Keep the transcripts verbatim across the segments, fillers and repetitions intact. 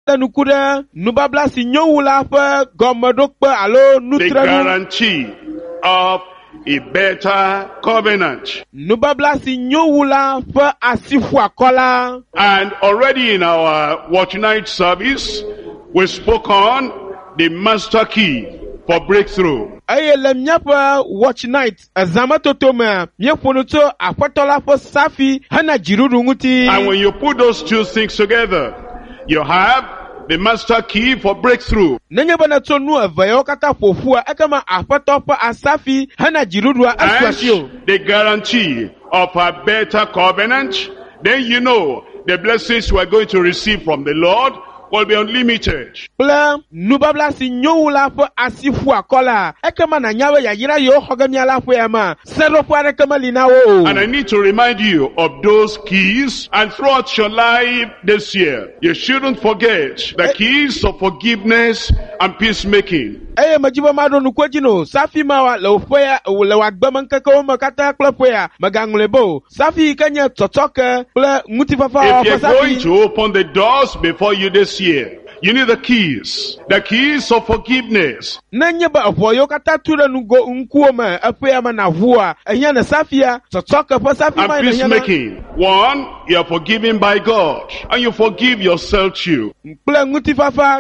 guarantee of a better covenant. And already in our watch night service, we spoke on the master key for breakthrough. Watch night Azamatoto Yaponuto Apatola for Safi Hana Jirurunguti. And when you put those two things together, you have the master key for breakthrough. And the guarantee of a better covenant, then you know the blessings we are going to receive from the Lord will be unlimited. And I need to remind you of those keys, and throughout your life this year, you shouldn't forget the keys of forgiveness and peacemaking. And if you're going to open the doors before you this year, you need the keys, the keys of forgiveness. And peacemaking. One, you are forgiven by God, and you forgive yourself too. And then your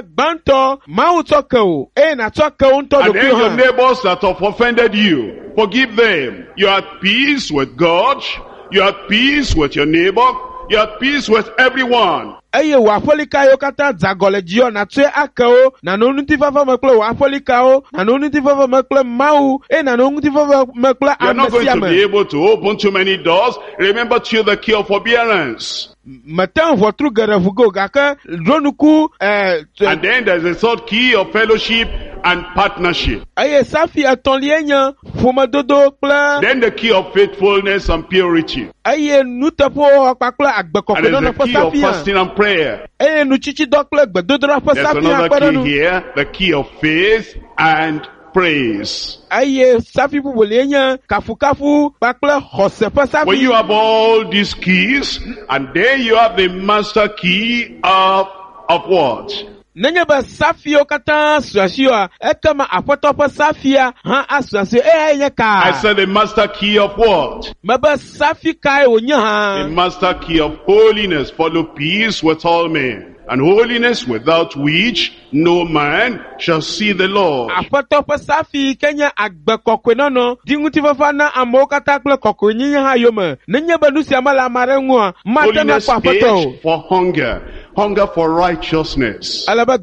neighbors that have offended you, forgive them. You are at peace with God, you are at peace with your neighbor, you are at peace with everyone. Eye wafolika yo kata zagole jio na tue akao na nonunti fafa mekle wafolika o na nonunti fafa mekle mau e na nonunti fafa mekle amesiame. You're not going to be able to open too many doors. Remember to the key of forbearance. Matan votru garafugo gaka dronuku eh. And then there's a third key of fellowship and partnership. Aye safi atonlienya fumadodo kla. Then the key of faithfulness and purity. Aye nutapo akpakla agbeko and there's the key of fasting and prayer. Aye nuchichi dokle gbedodo fa safi. There's another key here, the key of faith and praise. Aye safi bubulenya kafu kafu bakla hose fa safi. When you have all these keys, and then you have the master key of of what? Nenyeba safio kata suasio ekama apotopo safia ha asuasio eh yeka. I said the master key of what? Maba safi kai onya ha. The master key of holiness. Follow peace with all men, and holiness without which no man shall see the Lord. Apotopo safi kenya agbekokwe nono dinguti fafana amokata kle kokwe ha yoma. Nenyeba nusi amala marenwa matana kwa apoto. For hunger. Hunger for righteousness. And O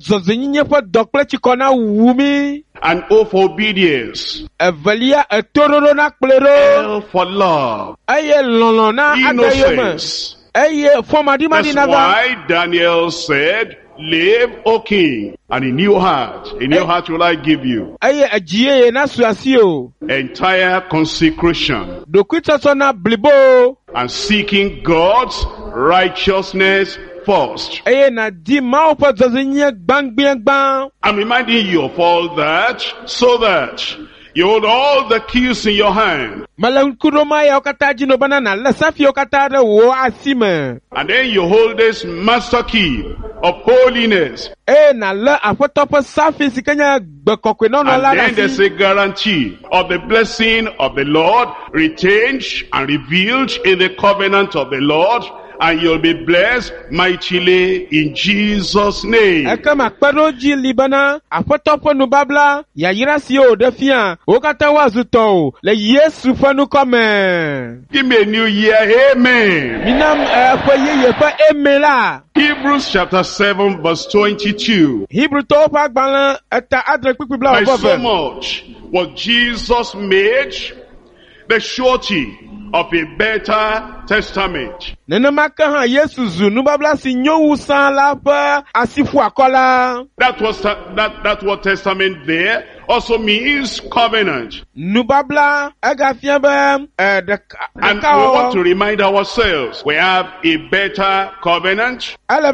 for obedience. L for love. Innocence. That's why Daniel said, live, O king, and a new heart. A new heart will I give you. Entire consecration. And seeking God's righteousness first. I'm reminding you of all that so that you hold all the keys in your hand. And then you hold this master key of holiness. And then there's a guarantee of the blessing of the Lord retained and revealed in the covenant of the Lord. And you'll be blessed mightily in Jesus' name. Give me a new year, amen. Hebrews chapter seven verse twenty-two. By so much was Jesus made the surety of a better testament. That was that that what testament there also means covenant. And we want to remind ourselves we have a better covenant, a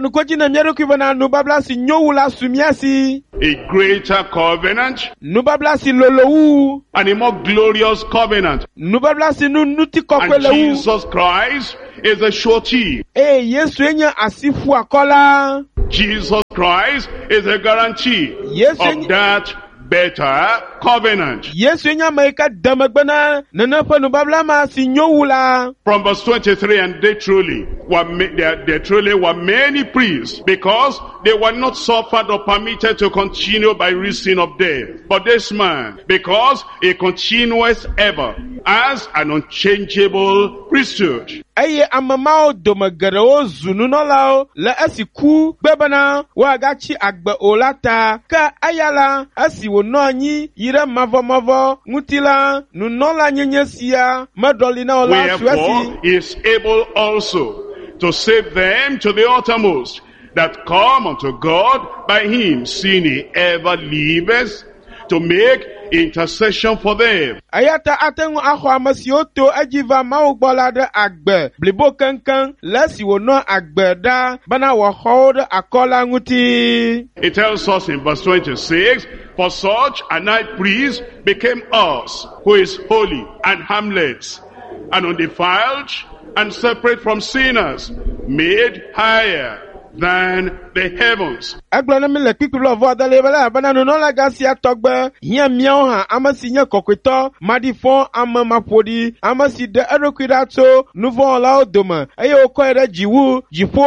greater covenant, and a more glorious covenant. And Jesus Christ is a surety. Jesus Christ is a guarantee Yes, of and- that better covenant. Yesu nya maika damagbana nana fa nubabla ma si nyowula. From verse twenty-three, and they truly were, ma- there, there truly were many priests, because they were not suffered or permitted to continue by reason of death. But this man, because he continues ever as an unchangeable priesthood. Aye amamao domagaro zununolao la asiku bebana wa gachi agba olata ka ayala asi wono anyi yire mavo mavo ngutila nunola nyenyesia madolina ola suasi. Wherefore he is able also to save them to the uttermost that come unto God by him, seeing he ever liveth to make intercession for them. Ayata atengu aho amasioto ajiva maugbola de agbe blibo kankan lesi wono agbe da bana wa hold akola nguti. It tells us in verse twenty-six, for such a high priest became us, who is holy and harmless and undefiled and separate from sinners, made higher than the heavens. Agbana mi le pipi lo vo dale bala bana no la gasia togbe hia miao ha amasi nya kokwito madifon ama mapodi amasi de eroquidato nouveau la odoma ayo ko ere jiwu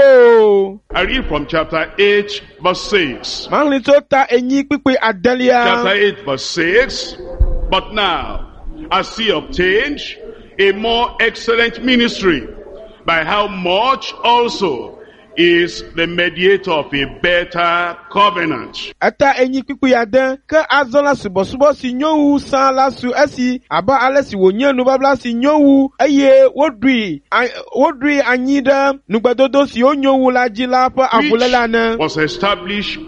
jifo. I read from chapter eight verse six. Manli to ta enyi pipi adelia. Chapter eight verse six. But now, as he obtained a more excellent ministry, by how much also is the mediator of a better covenant. Ata enyi pipi ade ke azola subo subo si nyowu san la su esi aba alesi wonye nu babla si nyowu eye wodui wodui anyida nugbadodo si onyowu la jila pa avulela na. Was established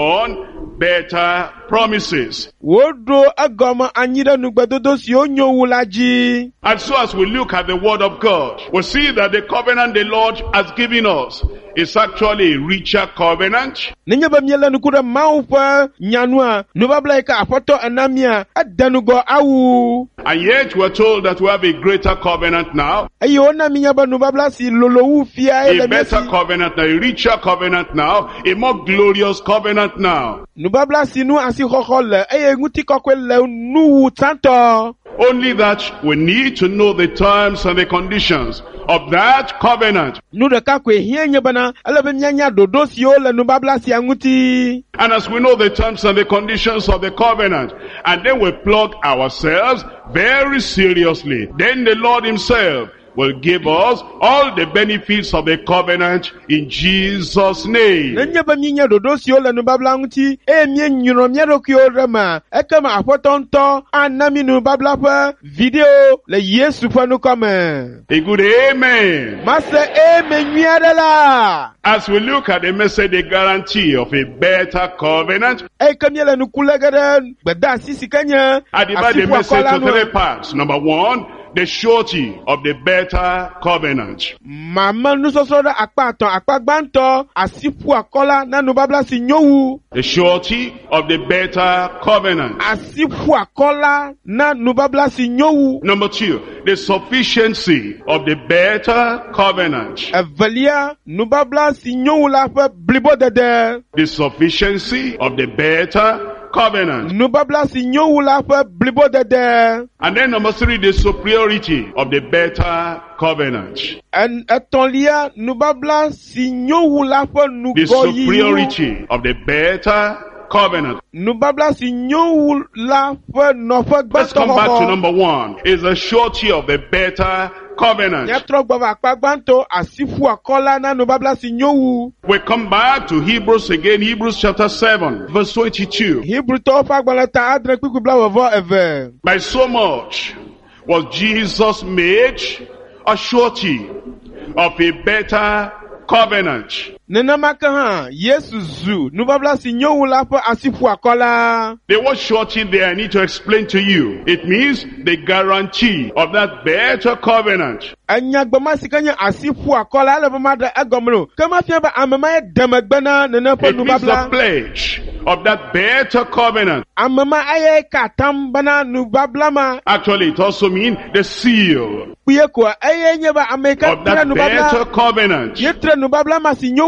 upon better promises. Wodro agoma anyida nugbadodo si onyowu la ji. And so as we look at the word of God, we see that the covenant the Lord has given us is actually a richer covenant. Ninyo ba miela nukura maupa nyanua nubabla ika apoto anamia adanugo awu. And yet we're told that we have a greater covenant now, Ayo na minya ba nubabla si lolowu fia a ele better mesi. covenant now, a richer covenant now, a more glorious covenant now. Nubabla si nu asi hohole eye nguti kokwe le nuwu tanto. Only that we need to know the terms and the conditions of that covenant. Nu de kakwe hienye bana alebe nyanya dodo si ole nubabla si anguti. And as we know the terms and the conditions of the covenant, and then we plug ourselves very seriously, then the Lord himself will give us all the benefits of the covenant in Jesus' name. Nenye ba minya dodo si ole nubabla anguti e mie nyuro miero kyo rema ekama apotonto anami nubabla pa video le Yesu pa nu kome. A good amen. Master e menyere la. As we look at the message, the guarantee of a better covenant, E kamyele nu kulegere beda sisi kanya. I divide the message to three parts. Number one, the surety of the better covenant. Mama nu sosoro akpaton akpagbanto asifu akola na nubabla si nyowu. The surety of the better covenant. Asifu akola na nubabla si nyowu. Number two, the sufficiency of the better covenant. Evelia nubabla si nyowu la fe blibo dede. The sufficiency of the better covenant. Nubabla si nyowu la fe blibo dede. And then number three, the superiority of the better covenant. En etonlia nubabla si nyowu la fe The nugoyi. superiority of the better covenant. Nubabla si nyowu la fe nofe Let's gbato come back to hoho. number one. Is the surety of the better covenant. Nyetro gbava akpagbanto asifu akola na nubabla si nyowu. We come back to Hebrews again, Hebrews chapter seven, verse twenty-two. Hebrew to fagbalata adre kwiku bla wovo eve. By so much was Jesus made a surety of a better covenant. Nena maka ha Yesu zu nubabla si nyowu la fe asifu akola. The word surety there I need to explain to you. It means the guarantee of that better covenant. Anya gbama sikanya asifu akola ale bama da egomro. Kama fia ba amama e demagbana nena po It means the nubabla. pledge of that better covenant. Amama aye katam bana nubabla ma. Actually, it also means the seal Kuye ko aye nye ba Amerika of tra that better nubabla. covenant. Yetre nubabla ma si nyowu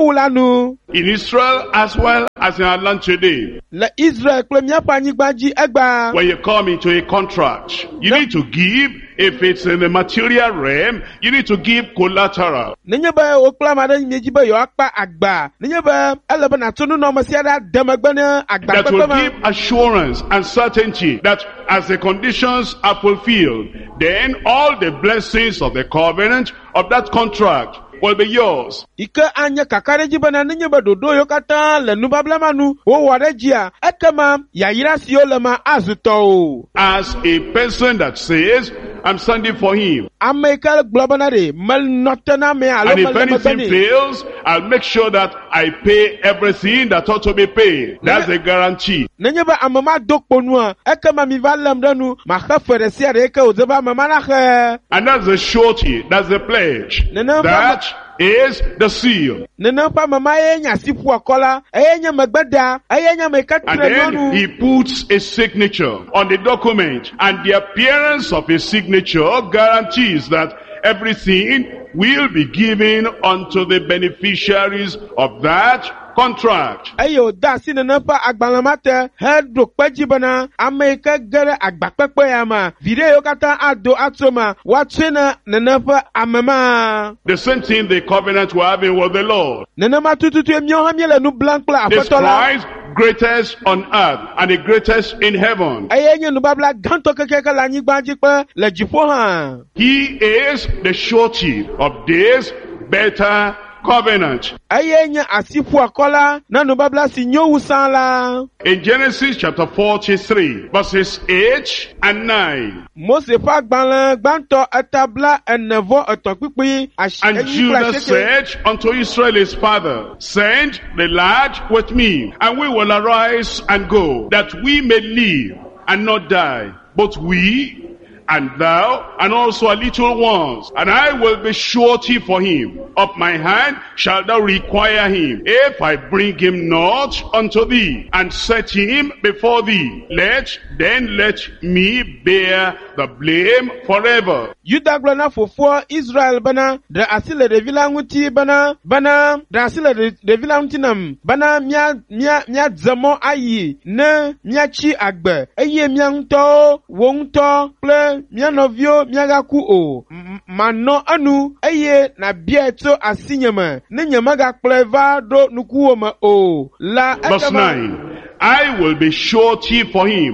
wulanu. In Israel as well as in our land today. Le Israel kple miaƒe anyigba dzi egba. When you come into a contract, you need to give, if it's in the material realm, you need to give collateral. Nenye be wokpla ma ɖe mie dzi be yewoakpa agba. Nenye be ele be nato nunɔmesi aɖe ademegbe ne agba That kpekpe will ma. give assurance and certainty that as the conditions are fulfilled, then all the blessings of the covenant of that contract will be yours. Ike anye kaka ɖe dzi bena nenye be ɖoɖo yiwo katã le nubabla ma nu wowɔ ɖe dzia, ekema yayra siwo le ma azu tɔwo. As a person that says, I'm standing for him. Ame yi ke gblɔ bena ɖe menɔte na ame alo And if mele megbe anything nɛ. fails, I'll make sure that I pay everything that ought to be paid. That's a guarantee. Nenye be ame ma do kponua, ekema mi va lém ɖe nu, maxe fe ɖe sia ɖe yi ke wòdze be ame ma naxe. And that's the surety, that's the pledge. Nene That is the seal. Nene ƒe ame ma ye nye asi ƒu akɔ la, eye nye megbeda, eye nye ame yi ke And tre then nyɔnu. he puts a signature on the document. And the appearance of a signature guarantees that everything will be given unto the beneficiaries of that contract. Eye wòda asi nene ƒe agbalẽ ma te heɖo kpe dzi bena ame yi ke ge ɖe agbakpekpe ya ma, viɖe yiwo katã ado atso ma, woatsoe ne nene ƒe ame ma. The same thing the covenant we're having with the Lord. Nenema tututue míawo hã míele nu blam kple This aƒetɔ la. Christ, greatest on earth and the greatest in heaven. Eye nye nubabla gãtɔ kekeke le anyigba dzi kpe le dziƒo hã. He is the surety of this better covenant. Eye nye asi ƒu akɔ la na nubabla si nyo wu sã la. In Genesis chapter forty-three, verses eight and nine. Mose ƒe agbalẽ gbãtɔ etabla ene vɔ etɔ̃ kpikpi asi And enyi kple Judah asieke. said unto Israel his father, send the lad with me, and we will arise and go, that we may live and not die, both we and thou, and also our little ones. And I will be surety for him. Of my hand shalt thou require him. If I bring him not unto thee, and set him before thee, let, then let me bear the blame forever. Yuda gblɔ na fofoa Israel bena ɖe asi le ɖevi la ŋuti bena bena ɖe asi le ɖe- ɖevi la ŋuti nam bena mía mía mía dze mɔ ayi ne míatsi agbe eye mía ŋutɔwo wo ŋutɔ kple mía nɔviwo míagaku o. M- manɔ enu eye nàbiae tso asinye me ne nyemegakplɔe va ɖo nukuwo me o. La Verse ekema nine. I will be surety for him.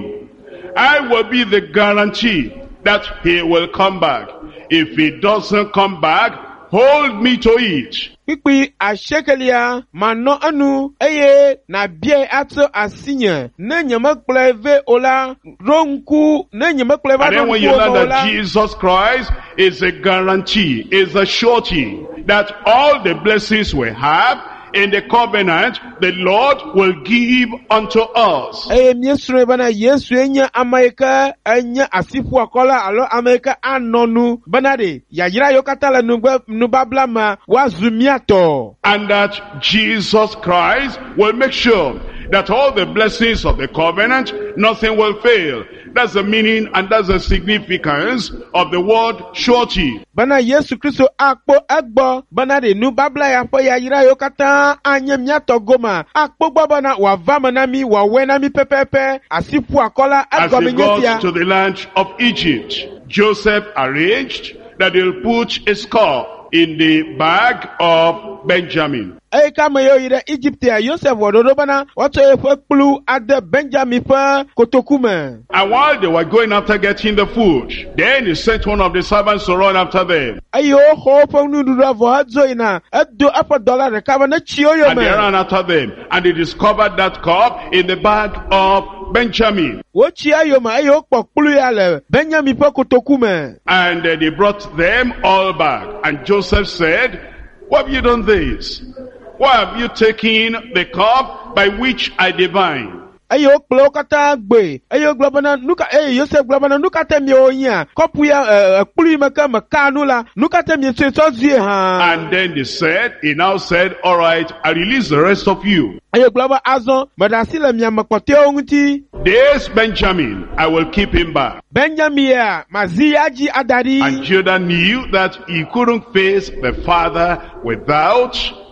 I will be the guarantee that he will come back. If he doesn't come back, hold me to it. kpikpi asiekelia manɔ enu eye nàbiae atso asinye ne nyemekplɔe ve o la ɖo ŋku ne nyemekplɔe va And ɖo then when you ŋkuwo me learn o that la. Jesus Christ is a guarantee, is a surety, that all the blessings we have in the covenant, the Lord will give unto us. Eye míesrɔ̃e bena Yesue nye ame yi ke enye asi ƒu akɔ la alo ame yi ke anɔ nu bena ɖe yayra yiwo katã le nugbe nubabla me woazu mía tɔ. And that Jesus Christ will make sure that all the blessings of the covenant, nothing will fail. That's the meaning and that's the significance of the word surety. Bena Yesu Kristo akpɔ egbɔ bena ɖe nubabla ya ƒe yayra yiwo katã anye mía tɔ goma akpɔ gbɔ bena wòava me na mí wòawɔe na mí pɛpɛpɛ asi ƒu akɔ la As egɔme they nye got sia. to the land of Egypt, Joseph arranged that they'll put a skull in the bag of Benjamin. Eye ke ame yiwo yi ɖe Egyptea, Yosef wɔ ɖoɖo bena woatsɔ yeƒe kplu ade Benjamin ƒe kotoku me. And while they were going after getting the food, then he sent one of the servants to run after them. Eye woxɔ woƒe nuɖuɖua vɔ hedzo yina, edo eƒe dɔla ɖeka be netsi wo And they yome. ran after them. And they discovered that cup in the bag of Benjamin. Wotsi eyome eye wokpɔ kplu ya le Benjamin ƒe kotoku me. And uh, they brought them all back. And Joseph said, why have you done this? Why have you taken the cup by which I divine? Eye wokplɔ wo katã gbe. Eye wogblɔ bena nu ka eye Yosef gblɔ bena nu ka te miewo nyia? Kɔpu ya eh, kplu yi me ke meka nu la, nu ka te mietsɔe tsɔ zui hã? And then they said, he now said, all right, I release the rest of you. Eye gblɔ be azɔ meɖe asi le mia me kpɔtɔewo ŋuti. This Benjamin, I will keep him back. Benjamin ya mazi ya dzi ada And ɖi. Judah knew that he couldn't face the father without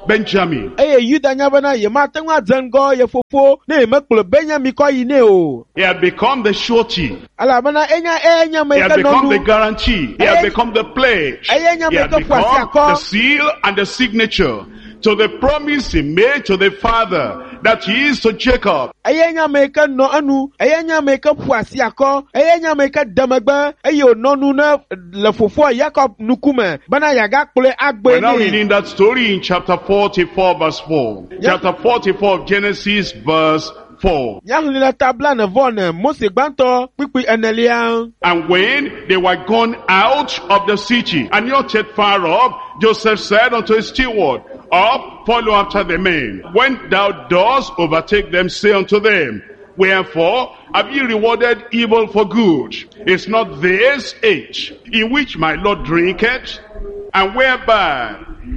Benjamin. eye Yuda nya bena ye ma tengwa zengo ye fofo na ye mekple Benjamin ko yi ne o. He had become the surety. Ala bena enya enya me He had ka become the nonu. guarantee. He had become the pledge. He had become the seal and the signature to the promise he made to the father that he is to Jacob. Enya me ka no anu, enya me ka puasi akọ, enya me ka damagba, eyo nonu na le fofo Jacob nukume. Bana ya ga kple agbe We're now ni. reading that story in chapter forty-four verse four. Yeah. Chapter forty-four of Genesis verse four. Nyahuni la tabla na vone Mose gbanto pipi enelia. And when they were gone out of the city, and not yet far off, Joseph said unto his steward, Up, follow after the men. When thou dost overtake them, say unto them, Wherefore have ye rewarded evil for good? Is not this age in which my Lord drinketh, and whereby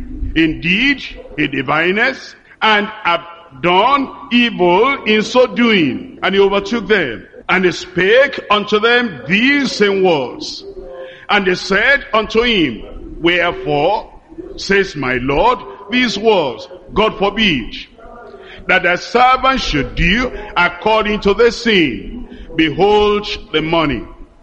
indeed he divineth, and have done evil in so doing? And he overtook them, and he spake unto them these same words. And they said unto him, Wherefore says my Lord these words? God forbid that thy servant should do according to the sin. Behold the money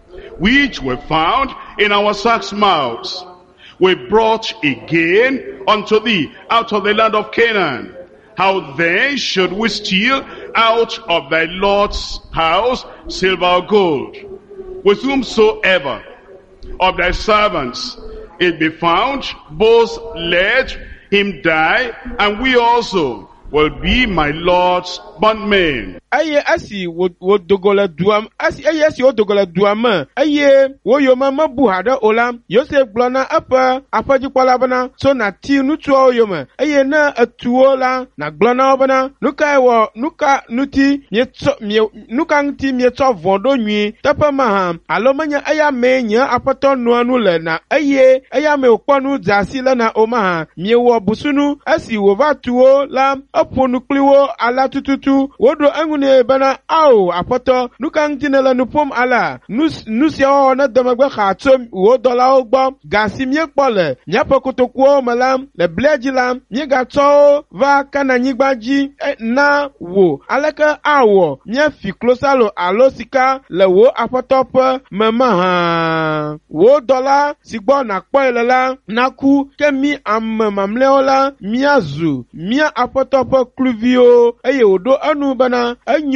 which were found in our sacks' mouths, we brought again unto thee out of the land of Canaan. How then should we steal out of thy Lord's house silver or gold? With whomsoever of thy servants it be found, both let him die, and we also will be my Lord's bondmen. Aye asi wo wo dogola duam asi aye asi wo dogola duam aye wo yo mama buhada olam Yosef blona apa apa jikwala bana so na ti nutuo yo ma aye na atuo la na blona bana nuka wo nuka nuti mieto mie nuka nti mieto vondo nwi tapa ma ha alomanya aya menya apato no anu le na aye aya me okponu zasi la na oma ha mie wo busunu asi wo vatuo la oponu kliwo ala tututu wodo angu bana au apoto nukan tinela nupom ala nus nusia o na damagba khatom wo dola ogbo gasimie pole nyapo kotokwo malam le blejilam nye gato va kana nyigbaji eh, na wo alaka awo nye fi klosalo alosika le wo apotop mama ha wo dola sigbo na kpoelela naku kemi am mamleola miazu mia apotop kluvio eye odo anu bana. Then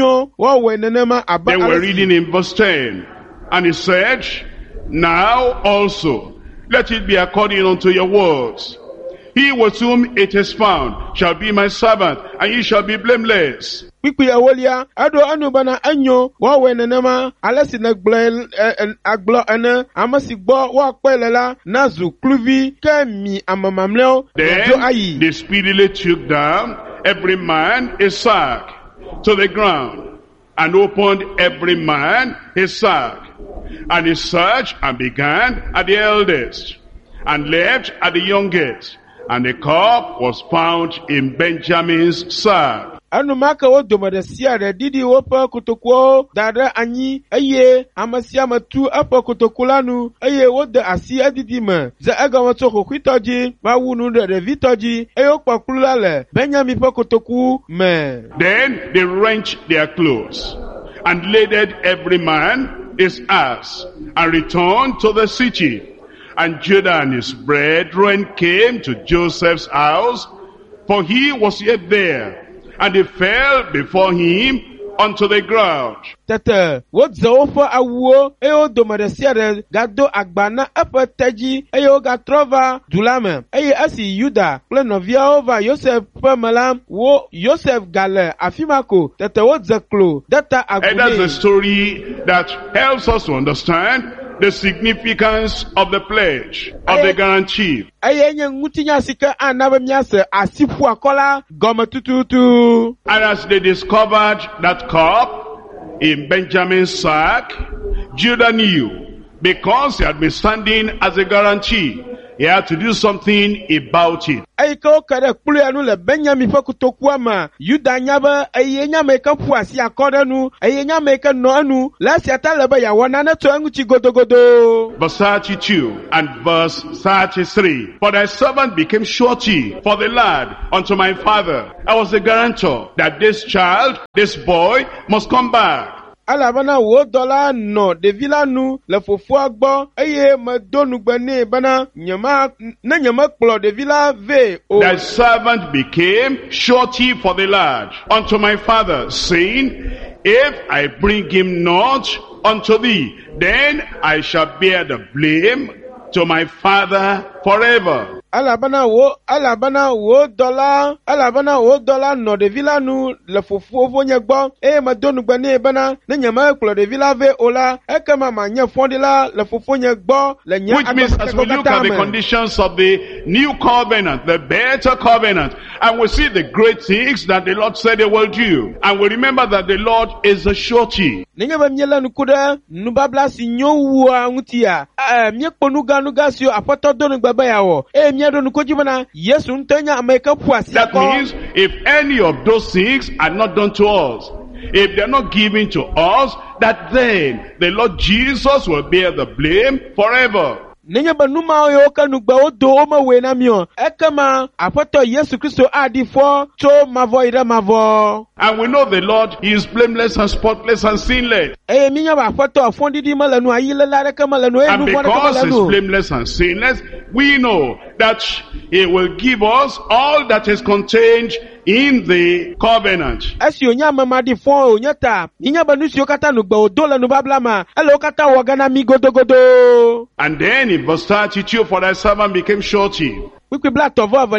we're reading in verse ten. And he said, Now also let it be according unto your words. He with whom it is found shall be my servant, and ye shall be blameless. Pipi awolia ado anu bana anyo wa wenenema alesi na gble aglo ene amasi gbo wa pelela nazu kluvi kemi amamamleo. Then they speedily took down every man a sack to the ground, and opened every man his sack, and he searched and began at the eldest, and left at the youngest, and the cup was found in Benjamin's sack. Anu maka wo domade siare didi wopa kutokwo dada anyi eye amasia matu apa kutokulanu eye wode asi adidi ma za aga wato kwitoji ma wunu de vitoji eyo pakulale Benjamin pa kutoku me. Then they wrenched their clothes and laded every man his ass and returned to the city. And Judah and his brethren came to Joseph's house, for he was yet there. And they fell before him unto the ground. Tete, what zaofa awo, eo domadesiare, gado agbana apataji, eo gatrova, dulame, eye asi Yuda, plenovia over Yosef Pamela, wo Yosef Gale, afimako, tete what zaklo, data agune. And that's the story that helps us to understand the significance of the pledge, of the guarantee. And as they discovered that cup in Benjamin's sack, Judah knew, because he had been standing as a guarantee, he had to do something about it. Eiko kare kplu ya nu le Benjamin fe kutoku ama Yuda nya be eye nya me kan pu asi akode nu eye nya me kan no anu la si ata le be ya wona na to anguchi godogodo. Verse thirty-two and verse thirty-three. For thy servant became surety for the lad unto my father. I was the guarantor that this child, this boy, must come back. Alabana wo dola no de villa nu le fofo agbo eye me donu gbe ne bana nyama na nyama kplo de villa ve o. Thy servant became surety for the lad unto my father, saying, if I bring him not unto thee, then I shall bear the blame to my father forever. Alabana wo alabana wo dola alabana wo dola no de villa nu le fofo fo nyegbo e ma donu gbe ne bana na nyama kplo de villa ve ola e kama ma nya fondi la le fofo nyegbo le nya. Which means as we look at the conditions of the new covenant, the better covenant, and we see the great things that the Lord said he will do, and we remember that the Lord is a surety. Ninga ba miela nukuda nubabla si nyowa ngutia eh mie kponuga nuga sio apoto donu gbe ba yawo e mie donu kojibana Yesu ntanya ameka puasi. That means if any of those things are not done to us, if they're not given to us, that then the Lord Jesus will bear the blame forever. Ninga ba numa yo kanugba odo o ma we na mio ekama apoto Yesu Kristo adi fo to mavo ira mavo. And we know the Lord, he is blameless and spotless and sinless. Eh minya ba apoto afondi di malanu ayile la reka malanu e and nu because he is blameless and sinless, we know that he will give us all that is contained in the covenant. Esi onya mama di fo onyata ninya ba nusi okata nugba odo la nu bablama ele okata wogana mi godogodo. And then in verse thirty-two, for thy servant became surety. Then in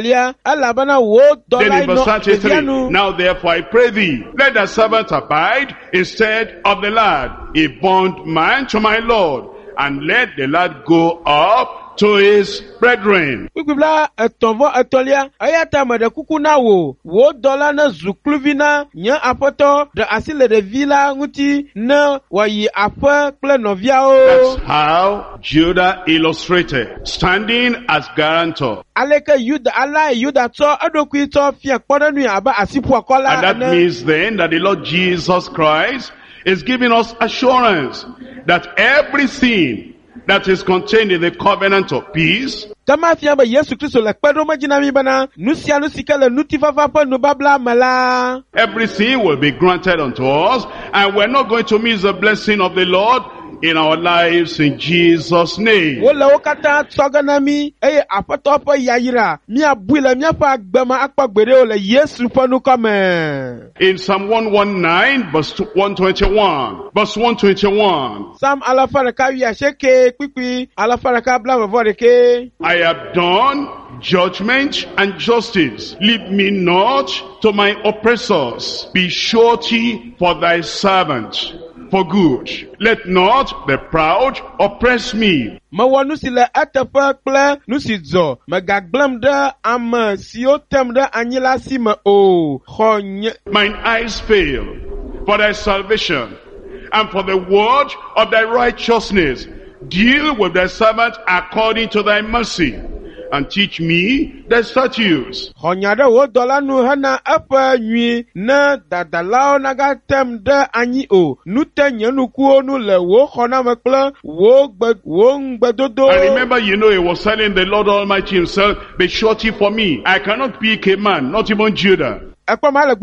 verse thirty-three, now therefore I pray thee, let thy servant abide instead of the lad, a bondman to my Lord, and let the lad go up to his brethren. And then That's how Judah illustrated, standing as guarantor. And that means then that the Lord Jesus Christ is giving us assurance that everything that is contained in the covenant of peace, everything will be granted unto us, and we're not going to miss the blessing of the Lord in our lives in Jesus' name. In Psalm one nineteen, verse one twenty-one, verse one twenty-one, I have done judgment and justice. Leave me not to my oppressors. Be surety for thy servant for good. Let not the proud oppress me. Mine eyes fail for thy salvation and for the word of thy righteousness. Deal with thy servant according to thy mercy, and teach me the statutes. And remember, you know, he was telling the Lord Almighty himself, be surety for me. I cannot pick a man, not even Judah. But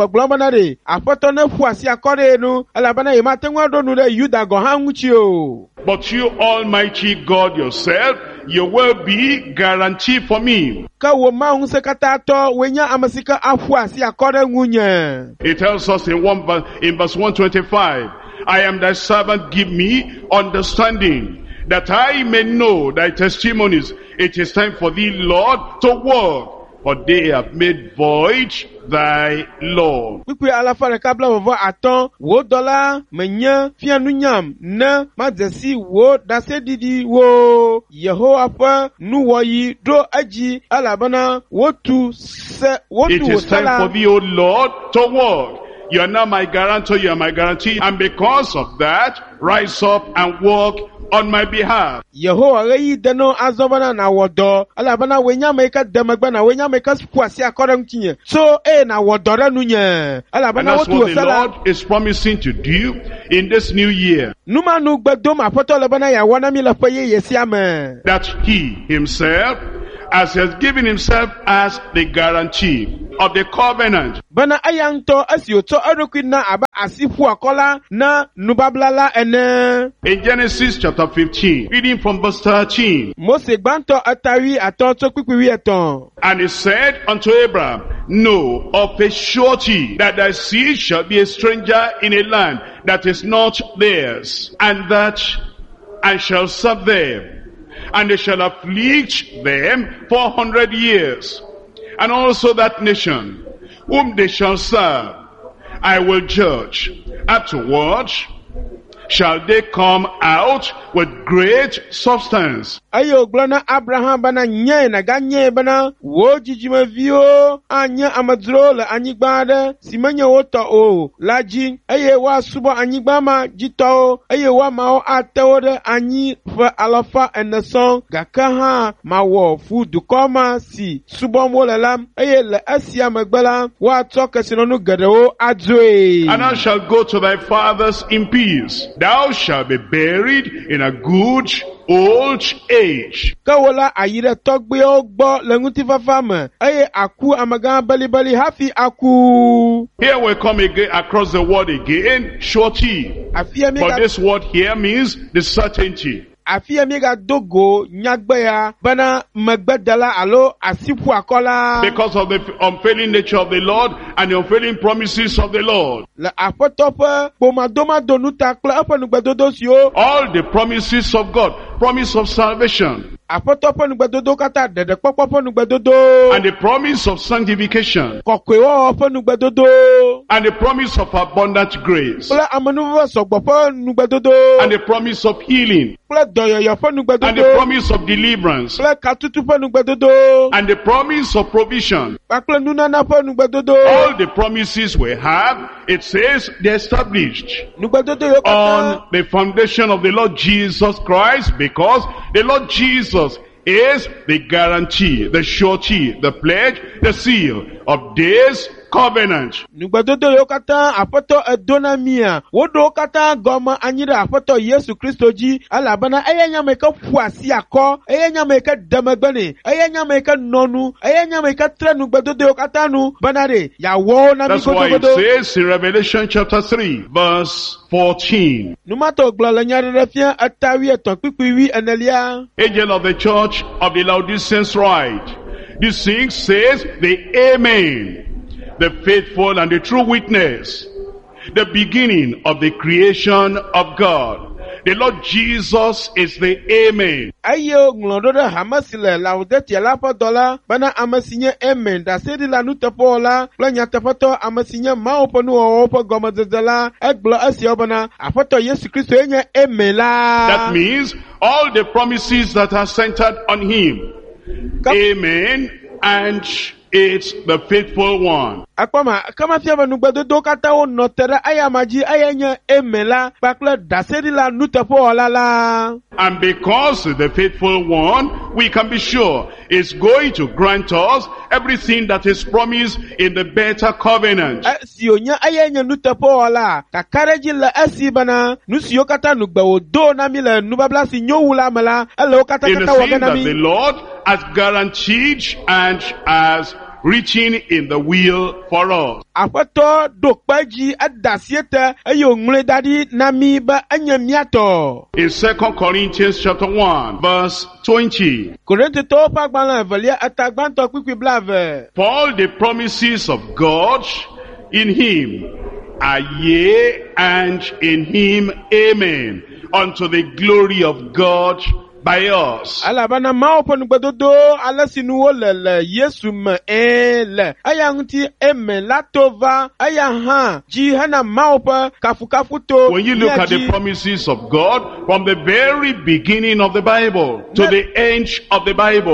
you, Almighty God yourself, you will be guarantee for me. It tells us in one verse, in verse one twenty-five, I am thy servant, give me understanding, that I may know thy testimonies. It is time for thee, Lord, to work, for they have made void thy law. And it is time for thee, O Lord, to work, You are now my guarantor, you are my guarantee. And because of that, rise up and walk on my behalf. Yehowa reyi deno azobana na wodo. Ala bana wenya meka demagba na wenya meka spuasi akora mtinye. So eh na wodore nunye. Ala bana And that's wotu what the osala. Lord is promising to do in this new year. Numa nu gbedom apoto le bana ya wana mi le peye yesi ame. That he himself, as he has given himself as the guarantee of the covenant, Bana ayanto asi oto arokwina aba asifu akola na nubablala ene. in Genesis chapter fifteen, reading from verse thirteen. Mose gbanto atari atonto kwikwiri eton. And he said unto Abraham, know of a surety that thy seed shall be a stranger in a land that is not theirs, and that and shall serve them, and they shall afflict them four hundred years. And also that nation whom they shall serve, I will judge. Afterward shall they come out with great substance. Ayo glona Abraham bana nye na ganye bana wo jijime vio anya amadro le anyigbade simanye woto o laji aye wa subo anyigbama jito aye wa mao atewode anyi fa alafa eneson gakaha mawo fu dukoma si subo molelam aye le asia magbala wa toke sinonu gadewo adwe. And thou shalt go to thy fathers in peace. Thou shalt be buried in a good old age. Kawola ayire togbe ogbo lenguti fafame aye aku amaga bali bali hafi aku. Here we come again across the word again, surety. Afia But mega this word here means the certainty. afia mega dogo nyagbeya bana magbedala alo asifu akola. Because of the unfailing nature of the Lord and the unfailing promises of the Lord. Le apotope pomadoma donuta kla apa nugbedodo sio. All the promises of God, promise of salvation, Apotope nugbedodo kata dede popopo nugbedodo. and the promise of sanctification, Kokwewo opo nugbedodo. and the promise of abundant grace, Kla amanuwa sogbopo nugbedodo. and the promise of healing, Kla doyoyo po and the nugbedodo. promise of deliverance, Kla katutu po nugbedodo. and the promise of provision. Pakla nunana po nugbedodo. All the promises we have, it says they're established Nugbedodo yo kata. on the foundation of the Lord Jesus Christ, because the Lord Jesus is the guarantee, the surety, the pledge, the seal of this covenant. Nugbedodo yo kata apoto edonamia. Wodo kata goma anyira apoto Yesu Kristo ji alabana eye nyame ka fuasi akọ eye nyame ka damagbane eye nyame ka nonu eye nyame ka tre nugbedodo yo kata nu banare ya wo na mi That's why it godogodo. says in Revelation chapter three, verse fourteen, Numato glala nyarere fia atawi eton kpikpiwi enelia. angel of the church of the Laodiceans write, this thing says the Amen, the faithful and the true witness, the beginning of the creation of God. The Lord Jesus is the Amen. Ayo nglododo hamasile laudeti alapo dola bana amasinye amen da sedi la nutepola planya tefoto amasinye maoponu opo gomazela eglo asiobana afoto Yesu Kristo enye amen la. That means all the promises that are centered on Him. Kam- Amen, and it's the faithful one. Akpama kama fiaba nugbedodo kata o notere ayamaji ayenye amen la bakle da sedi la nutepola la. And because the faithful one, we can be sure, is going to grant us everything that is promised in the better covenant. Sionya ayenye nutepola kakareji la asibana nusio kata nugbewo do na mile nubabla si nyowula mala elo kata In the kata thing that the waganami. Lord has guaranteed and has written in the will for us. Afoto dokpaji adasiete ayo ngule dadi nami ba anyamiato. In Second Corinthians chapter one, verse twenty, Korinte to pa gbala evelia atagbanto kwikwi blave. for all the promises of God in Him are yea, and in Him amen, unto the glory of God by us. Alabana maopo nugbedodo alasinu wolele Yesu me ele. Aya nti eme latova aya ha ji hana maopo kafu kafu to. When you look at the niaji. promises of God from the very beginning of the Bible to Let- the end of the Bible,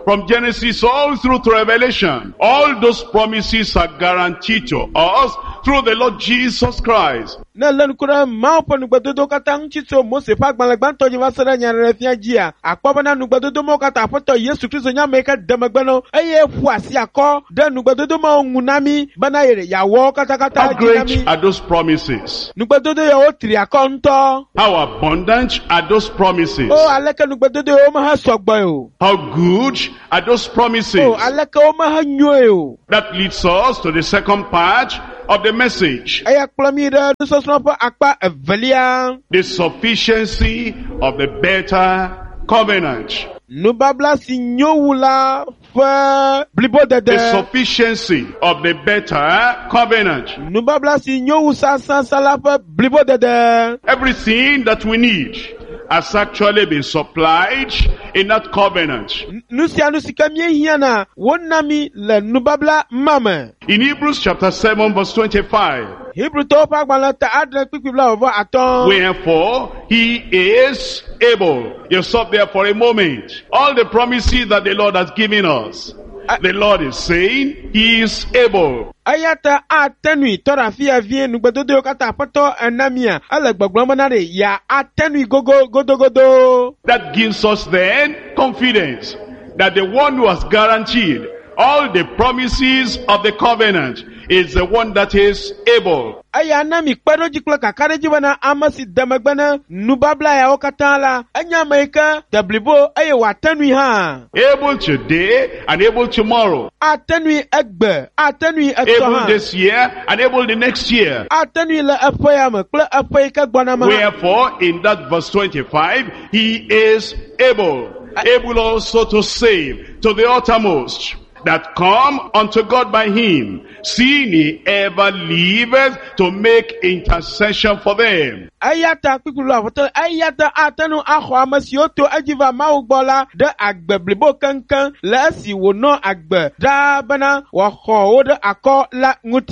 from Genesis all through to Revelation, all those promises are guaranteed to us through the Lord Jesus Christ. Na lenkura mau panugbadodo kata nchito Mose fa gbalagbanto ji wasara nyare fia jia akpoba na nugbadodo mo kata apoto Yesu Kristo nya meka damagbano eye fu asi akọ de nugbadodo mo ngunami bana yere yawo kata kata How great are those promises? nugbadodo yawo tri akọ nto. How abundant are those promises? Oh aleka nugbadodo o ma ha sogbo o. How good are those promises? Oh aleka o ma ha nyoe o. That leads us to the second part of the message. Aya kplamira dusosnopo akpa evelia. The sufficiency of the better covenant. Nubabla si nyowula fe blibo dede. The sufficiency of the better covenant. Nubabla si nyowu sansan sala fe blibo dede. Everything that we need has actually been supplied in that covenant. Nusia nusika mie hiana wonami le nubabla mame. In Hebrews chapter seven verse twenty-five. Hebrew to pa gbalata adre pikibla over aton. Wherefore he is able. You stop there for a moment. All the promises that the Lord has given us, the Lord is saying he is able. Ayata atenui tora fia vie nugbadodo kata apoto enamia ale gbagbamanare ya atenui gogo godo godo. That gives us then confidence that the one who has guaranteed all the promises of the covenant is the one that is able. Aya nami kpero jikla kakare jibana amasi damagbana nubabla ya okatala anya maika dablibo aye watenui ha. Able today and able tomorrow. Atenui egbe, atenui Able etoha. this year and able the next year. Atenui le apoyama, kle apoyika gwanama. Wherefore in that verse twenty-five, he is able. Able also to save to the uttermost that come unto God by him, seeing he ever liveth to make intercession for them. Ayata pikulu avoto ayata atanu akho amasioto ajiva maugbola de agbe blibo kankan la si wono agbe da bana wa kho de akọ la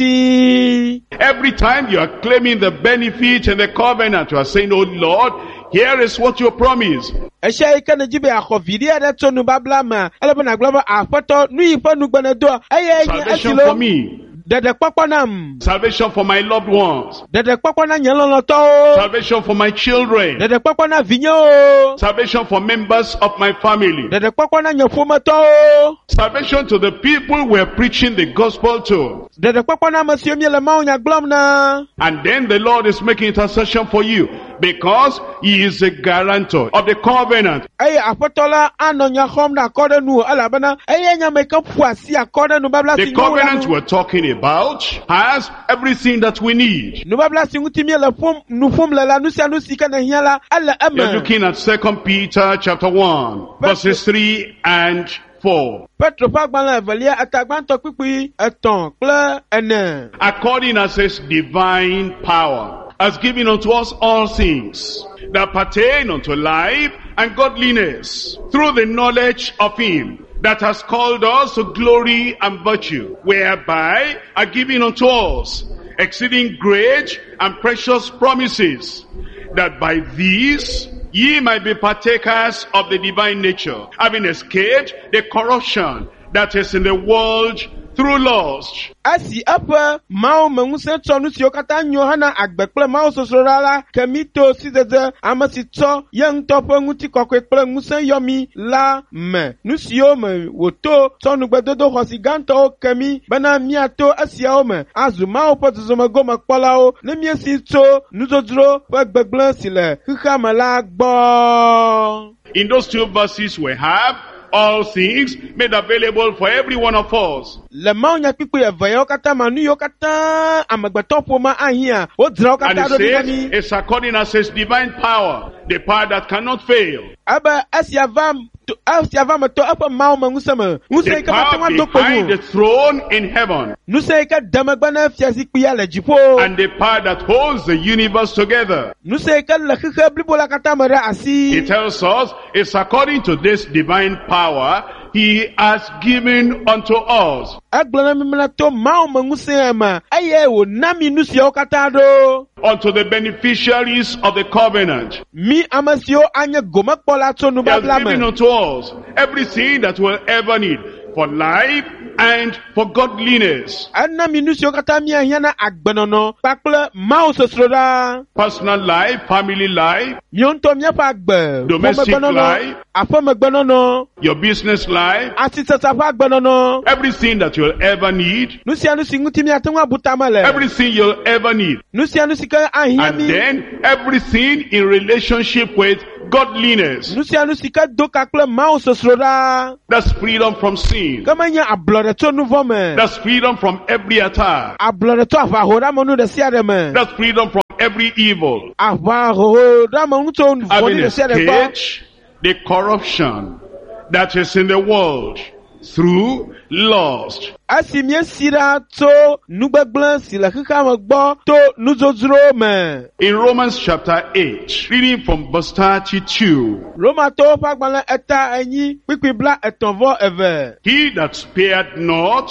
nguti. Every time you are claiming the benefit and the covenant, you are saying, oh Lord, here is what you promise. Esha ikana jibe akho vidia de tonu babla ma elebana glova afoto nu ifa nu gbanado aye Salvation for me. Dede kpakpanam. Salvation for my loved ones. Dede kpakpana nyeloloto. Salvation for my children. Dede kpakpana vinyo. Salvation for members of my family. Dede kpakpana nyofumato. Salvation to the people we're preaching the gospel to. Dede kpakpana masiomye le maunya glomna. And then the Lord is making intercession for you because he is a guarantor of the covenant. Aye apotola anonya khomna akode nu alabana aye nyameka puasi akode nu babla The covenant we're talking about has everything that we need. nu babla singutimi le fom nu fom le la nu sia nu sika na hiala ala You're ama. looking at Second Peter chapter one, verses three and four. Petro pagbala evelia atagbanto pipi eton kle ene. According as his divine power has given unto us all things that pertain unto life and godliness through the knowledge of him that has called us to glory and virtue, whereby are given unto us exceeding great and precious promises, that by these ye might be partakers of the divine nature, having escaped the corruption that is in the world through lust. Asi apa mau menguse tonu sio kata nyohana agbekple mau sosorala kemito sidede amasito yang topo nguti kokekple nguse yomi la me nusio me woto tonu gbedodo hosiganto kemi bana miato asia me azu mau potuzoma goma kpolao ne miesito nuzodro gbegble sile hikamala gbo. In those two verses we have all things made available for every one of us. Le mau nya pipu ya vayo kata manu yo kata amagbeto ma ahia o dra And kata it do says ni it's according as his divine power, the power that cannot fail. aba asiavam to asiavam to apa mau mangusama The musai ka power batwa to behind the pomu throne in heaven, nusai ka damagbana fiasi kuya la jipo and the power that holds the universe together. nusai ka la khikha blibola kata mara asi It tells us it's according to this divine power he has given unto us. Agblana mimna to mao mangusema aye wo nami nusio katado. Unto the beneficiaries of the covenant. Mi amasio anya goma pola to He has given nubablame. unto us everything that we'll ever need for life and for godliness. Anna minusio katamia hiana agbenono pakle mao sosroda. Personal life, family life, Mionto miapa agbe. Domestic life. Afome gbenono. your business life, Asitata pa gbenono. everything that you'll ever need, Nusia nusi ngutimi atengwa butamale. everything you'll ever need. Nusia nusi ka And ahiami. then everything in relationship with godliness. Nusia nusi ka doka kle mao sosroda. That's freedom from sin. Kamanya ablore to nuvome. That's freedom from every attack. Ablore to avahora monu de siademe. That's freedom from every evil. Avahora monu to Having voni de siademe. escaped the corruption that is in the world through lust. Asimye sira to nugbegble sila kika magbo to nuzozro me. In Romans chapter eight, reading from verse thirty-two, Roma to pagbala eta enyi kpikpibla etonvo eve. he that spared not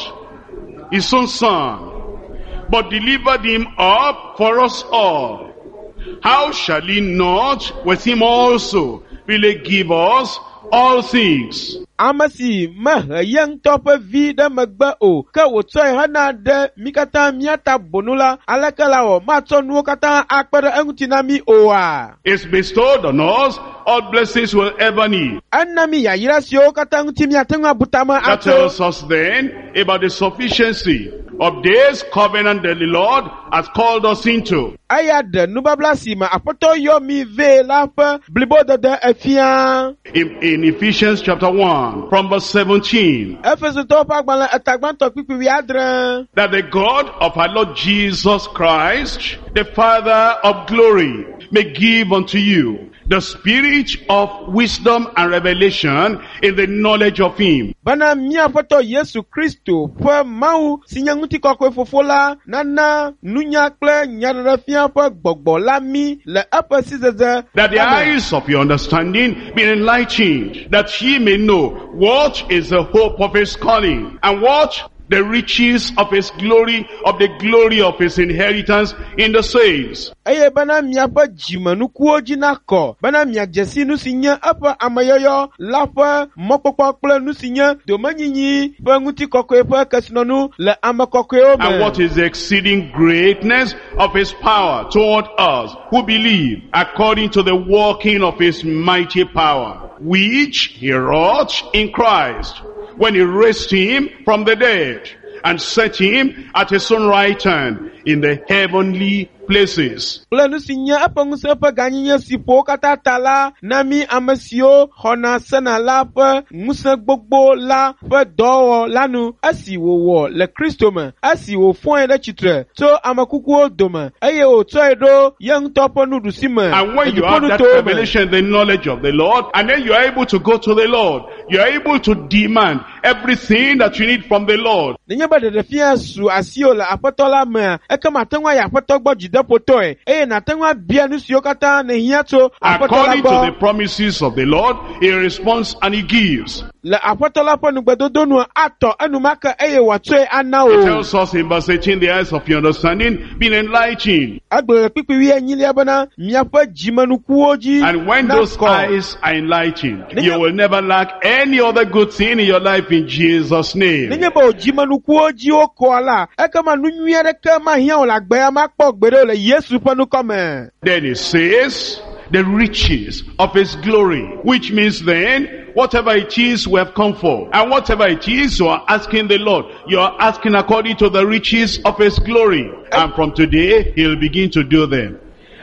his own son, but delivered him up for us all, how shall he not with him also really give us all things? Amasi meh yang tope vi de megbe o. Ke wotsoe hana de mikata miata bonula alekala o mato nuo kata akpere enguti nami oa. It's bestowed on us all blessings we'll ever need. Anami ya yira sio kata enguti miatenga butama That ato. tells us then about the sufficiency of this covenant that the Lord has called us into. Aya de nubabla sima apoto yo mi ve lape blibo de de efia. In, in Ephesians chapter one, from verse seventeen, Efesu to pagbala etagban to pipi wi adre. that the God of our Lord Jesus Christ, the Father of glory, may give unto you the spirit of wisdom and revelation in the knowledge of him. Bana mia foto Yesu Kristo pe mau sinyanguti kokwe fofola nana nunya kle nyarefia pe gbogbo lami le apa sizeze. That the Amen. eyes of your understanding be enlightened, that ye may know what is the hope of his calling, and what the riches of his glory, of the glory of his inheritance in the saints. Eye bana mia pe jimanu kuoji na ko. Bana mia jesi nusinya apa amayoyo la pe mokpokpo kple nusinya domanyinyi pe nguti kokwe pe kesinonu le amakokwe ome. And what is the exceeding greatness of his power toward us who believe, according to the working of his mighty power, which he wrought in Christ, when he raised him from the dead and set him at his own right hand in the heavenly places. Kple nusinya apa nguse pe ganyinya sipo kata tala nami amesio hona sena la pe nguse gbogbo la pe dowo lanu asi wo wo le Kristo me asi wo fon de chitre to amakuku odome eye o to edo yang topo nudusi me. And when you have that revelation, the knowledge of the Lord, and then you are able to go to the Lord, you are able to demand everything that you need from the Lord. Ninya ba de defia su asio la apotola me e kama tengwa ya apotogbo jidepoto e e na tengwa bia nusio kata ne hiato apotola According to bo the promises of the Lord, he responds and he gives. le apotola po nugbedodo nu ato enumaka eye watwe ana It o. tells us in verse eighteen, the eyes of your understanding being enlightened. Agbe pipi wi enyili abana miapa jimanu kuoji. And when na those ko. eyes are enlightened, you will never lack any other good thing in your life in Jesus' name. Ninye ba jimanu kuoji o ko ala e kama nunyere kama hia o lagbe amakpo gbere le Yesu panu kome. Then it says, the riches of his glory, which means then, whatever it is we have come for, and whatever it is you are asking the Lord, you are asking according to the riches of his glory. And from today, he'll begin to do them.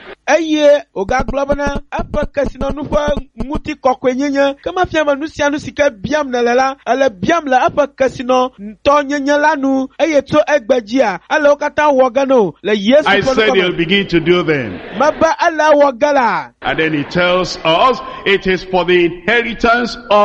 Eye oga globana apa kasino nufa muti kokwenyenye kama fiama nusia nusika biam na lela ale biam la apa kasino to nyenye lanu eye to egbajia ale okata wogano le Yesu I panu said kome. he'll begin to do them. Maba ala wogala. And then he tells us, it is for the inheritance of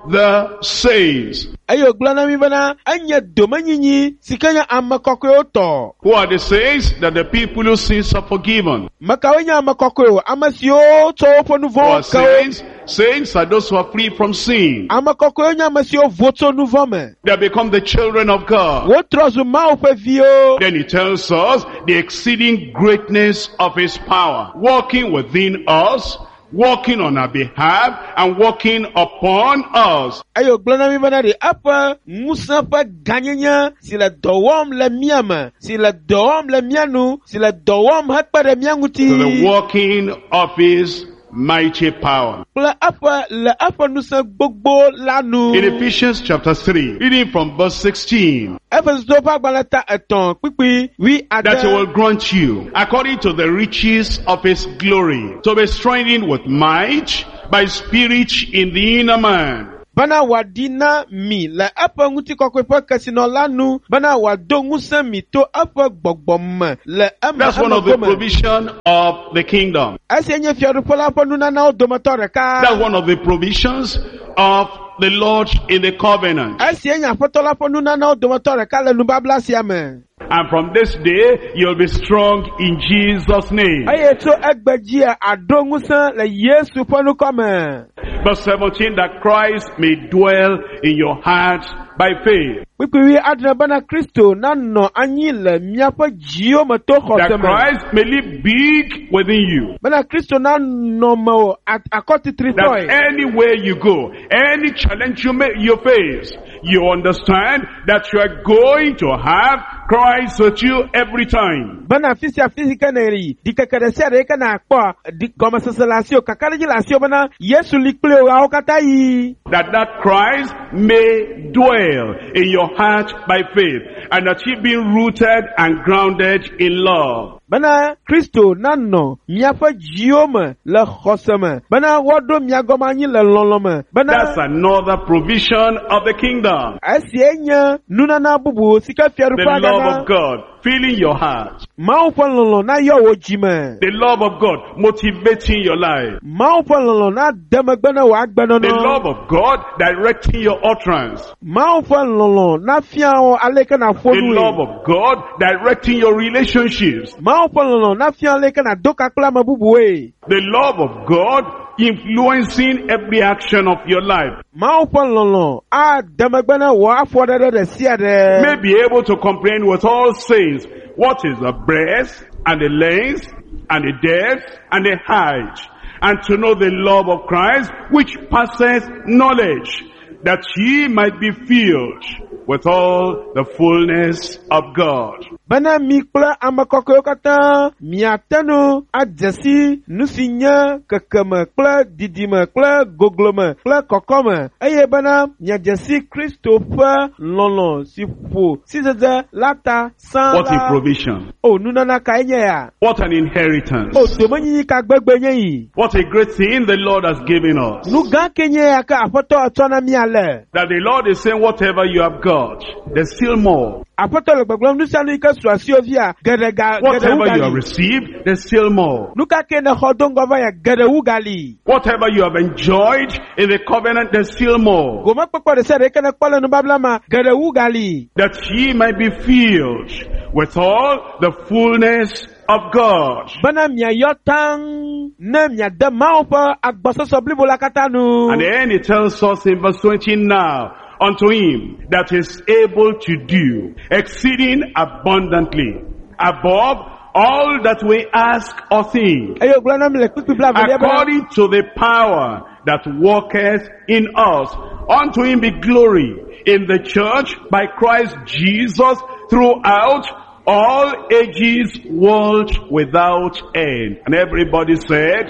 the saints. Ayo glana mi bana anya domanyinyi sikanya amakokwe to. Who are the saints? That the people whose sins are forgiven. Makawenya amakokwe amasio to Who nouveau are saints? Saints are those who are free from sin. amakokwe nya amasio voto nouveau me. They become the children of God. Wotrozu ma ope vio. Then he tells us the exceeding greatness of his power, working within us, working on our behalf, and working upon us. Ayo glana mi bana de apa musa pa ganyanya si la dowom le miama si la dowom le mianu si la dowom hakpa de mianguti. To the working of his mighty power. Pla apa le apa nusa gbogbo lanu. In Ephesians chapter three, reading from verse sixteen, Ephesus do pa gbalata eton pipi wi that he ada. will grant you, according to the riches of his glory, to be strengthened with might by spirit in the inner man. Bana wadina mi la apa nguti kokwe pa kasino lanu bana wado ngusa mi to apa gbogbom le ama. That's one of the provision of the kingdom. Asi enye fiaru pola pa nuna na odomatore ka. That's one of the provisions of the Lord in the covenant. Asi enye apotola pa nuna na odomatore ka le nubabla siame. And from this day, you'll be strong in Jesus' name. Aye to egbeji ado ngusa le Yesu ponu kome. Verse seventeen, that Christ may dwell in your hearts by faith. Pipi adna bana Kristo na no anyi le miapa jio mato That khoseme. Christ may live big within you. Bana Kristo na no mo at akoti That tritoy. anywhere you go, any challenge you may, you face, you understand that you are going to have Christ with you every time. Bana fisi afisi kaneri di kakare sere kana akpa di goma sasalasio kakare jilasio bana Yesu likple wa okatai. That that Christ may dwell in your heart by faith, and that he be rooted and grounded in love. Bana Kristo nano miapa jioma le khoseme. Bana wado miagoma nyi le lolome. That's Bana another provision of the kingdom. asienya nuna na bubu sika fiaru The pa love gana. of God filling your heart. Maupo lolo na yo wojime. The love of God motivating your life. Maupo lolo na demagbana wa agbana The no. love of God directing your utterance. Maupo lolo na fiao aleka na The fonu. love of God directing your relationships. Maupo lolo na fiao aleka na doka kula mabubu we. The love of God influencing every action of your life. Maupo lolo a demagbana wa afodede de siade. May be able to comprehend with all saints what is the breadth and the length and the depth and the height, and to know the love of Christ which passeth knowledge, that ye might be filled with all the fullness of God. Bana mikla amakoko kata miatanu adjasi nusinya kekeme kla didime kla goglome kla kokome aye bana nyajasi Christopher lolo sifu sizaza lata san What a provision. o nunana kaenye ya What an inheritance. o domanyi ka gbegbenye yi What a great thing the Lord has given us. nuga kenye ya ka apoto atona miale That the Lord is saying whatever you have got, there's still more. apoto le gbegbem nusanu ika suasio via gedega Whatever you have gedeugali received, there's still more. nuka kene khodongova ya gedeugali Whatever you have enjoyed in the covenant, there's still more. goma kpekpe de sere kene kpole nu bablama gedeugali That ye might be filled with all the fullness of God. bana mia yotang na mia de maopa agbasoso blibo lakatanu. And then it tells us in verse twenty now, unto him that is able to do exceeding abundantly above all that we ask or think, Ayo glana mle kpikpi bla vele ba. according to the power that worketh in us. Unto him be glory in the church by Christ Jesus throughout all ages, world without end. And everybody said,